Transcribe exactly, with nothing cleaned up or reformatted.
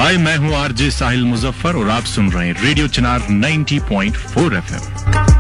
हाय, मैं हूँ आरजे साहिल मुजफ्फर और आप सुन रहे हैं रेडियो चिनार नब्बे पॉइंट चार एफएम।